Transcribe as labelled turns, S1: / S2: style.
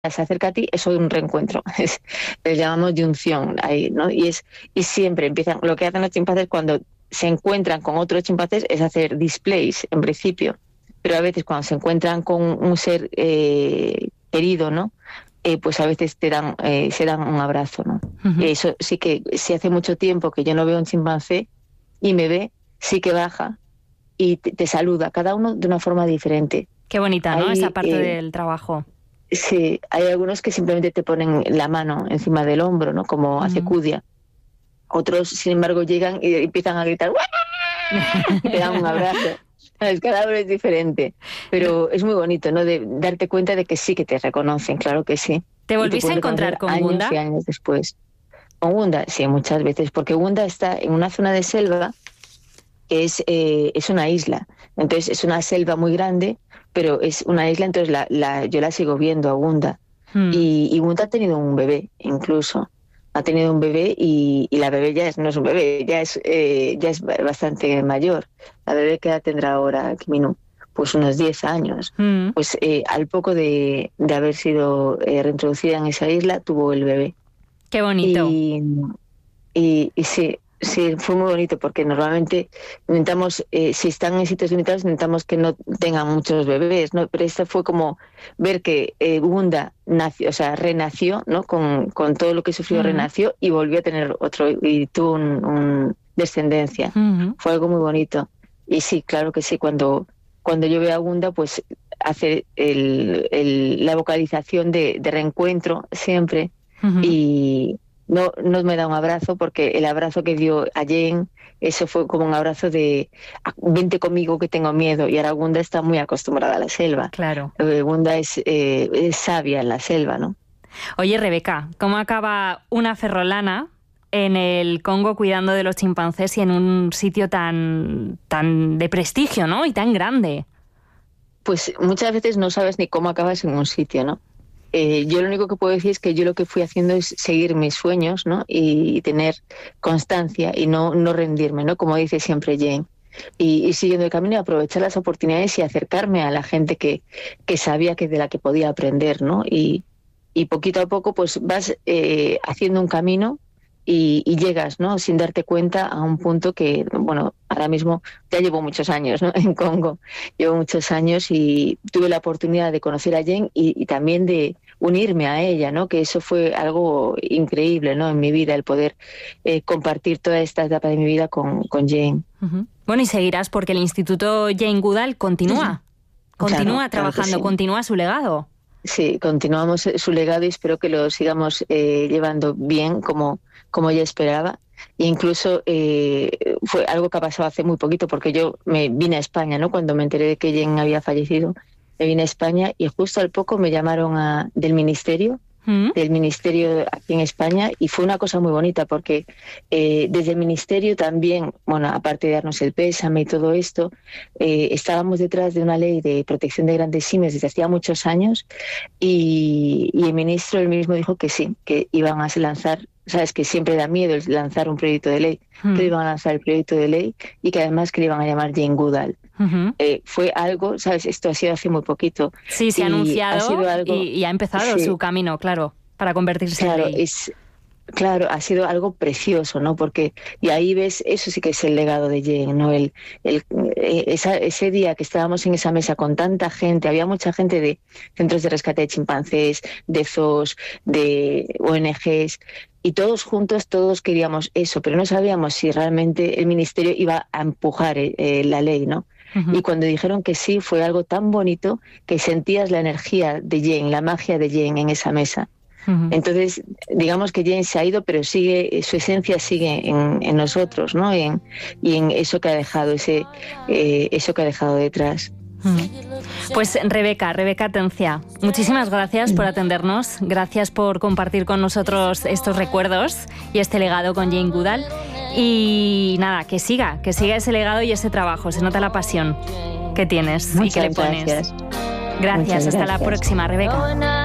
S1: se acerca a ti, eso es un reencuentro. Le llamamos yunción ahí, ¿no? Y siempre empiezan, lo que hacen los chimpancés cuando se encuentran con otros chimpancés es hacer displays, en principio. Pero a veces cuando se encuentran con un ser querido, ¿no? Pues a veces se dan un abrazo, ¿no?
S2: Uh-huh.
S1: Eso sí que, si hace mucho tiempo que yo no veo un chimpancé y me ve, sí que baja y te saluda, cada uno de una forma diferente.
S2: Qué bonita, ¿no? Esa parte del trabajo.
S1: Sí, hay algunos que simplemente te ponen la mano encima del hombro, ¿no? Como hace Cudia. Otros, sin embargo, llegan y empiezan a gritar y te dan un abrazo. Cada uno es diferente, pero es muy bonito, ¿no? De darte cuenta de que sí que te reconocen, claro que sí.
S2: ¿Te volviste a encontrar con Gunda?
S1: Años y años después. Con Gunda, sí, muchas veces, porque Gunda está en una zona de selva que es una isla. Entonces es una selva muy grande, pero es una isla, entonces yo la sigo viendo a Gunda. Y Gunda ha tenido un bebé, incluso. Ha tenido un bebé y la bebé no es un bebé, ya es bastante mayor. La bebé, ¿qué edad tendrá ahora, Kiminu? Pues unos 10 años. Pues al poco de haber sido reintroducida en esa isla, tuvo el bebé.
S2: Qué bonito.
S1: Y sí, fue muy bonito porque normalmente intentamos, si están en sitios limitados, intentamos que no tengan muchos bebés, ¿no? Pero esta fue como ver que Gunda nació, o sea, renació, ¿no? Con todo lo que sufrió, renació y volvió a tener otro y tuvo un descendencia. Fue algo muy bonito. Y sí, claro que sí, cuando yo veo a Gunda, pues hace la vocalización de reencuentro siempre. Y no me da un abrazo, porque el abrazo que dio a Jane, eso fue como un abrazo de vente conmigo que tengo miedo. Y ahora Gunda está muy acostumbrada a la selva.
S2: Claro.
S1: Gunda es sabia en la selva, ¿no?
S2: Oye, Rebeca, ¿cómo acaba una ferrolana en el Congo cuidando de los chimpancés y en un sitio tan de prestigio, ¿no? Y tan grande.
S1: Pues muchas veces no sabes ni cómo acabas en un sitio, ¿no? Yo lo único que puedo decir es que yo lo que fui haciendo es seguir mis sueños, ¿no? Y tener constancia y no rendirme, ¿no? Como dice siempre Jane. Y siguiendo el camino, aprovechar las oportunidades y acercarme a la gente que sabía que de la que podía aprender, ¿no? Y poquito a poco pues vas haciendo un camino y llegas, ¿no? Sin darte cuenta, a un punto que, bueno, ahora mismo ya llevo muchos años, ¿no? En Congo. Llevo muchos años y tuve la oportunidad de conocer a Jane y también de unirme a ella, ¿no? Que eso fue algo increíble, ¿no? En mi vida, el poder compartir toda esta etapa de mi vida con Jane.
S2: Uh-huh. Bueno, y seguirás porque el Instituto Jane Goodall continúa. Continúa trabajando, sí. Continúa su legado.
S1: Sí, continuamos su legado y espero que lo sigamos llevando bien como ella esperaba. E incluso fue algo que ha pasado hace muy poquito, porque yo me vine a España, ¿no? Cuando me enteré de que Jane había fallecido, me vine a España y justo al poco me llamaron del ministerio aquí en España, y fue una cosa muy bonita porque desde el ministerio también, bueno, aparte de darnos el pésame y todo esto, estábamos detrás de una ley de protección de grandes simios desde hacía muchos años y el ministro él mismo dijo que sí, que iban a lanzar, sabes que siempre da miedo lanzar un proyecto de ley, que iban a lanzar el proyecto de ley y que además que le iban a llamar Jane Goodall. Fue algo, ¿sabes? Esto ha sido hace muy poquito.
S2: Sí, se ha anunciado,
S1: ha sido algo,
S2: y ha empezado su camino, claro, para convertirse en ley.
S1: Claro, ha sido algo precioso, ¿no? Porque, y ahí ves, eso sí que es el legado de Jane, ¿no? Ese día que estábamos en esa mesa con tanta gente, había mucha gente de centros de rescate de chimpancés, de zoos, de ONGs, y todos juntos, todos queríamos eso, pero no sabíamos si realmente el ministerio iba a empujar la ley, ¿no? Uh-huh. Y cuando dijeron que sí, fue algo tan bonito que sentías la energía de Jane, la magia de Jane en esa mesa. Uh-huh. Entonces, digamos que Jane se ha ido, pero sigue, su esencia sigue en nosotros, ¿no? Y en eso que ha dejado, eso que ha dejado detrás.
S2: Pues Rebeca Atencia, muchísimas gracias por atendernos, gracias por compartir con nosotros estos recuerdos y este legado con Jane Goodall, y nada, que siga ese legado y ese trabajo, se nota la pasión que tienes.
S1: Muchas
S2: y que le pones.
S1: Gracias.
S2: Gracias, hasta la próxima, Rebeca.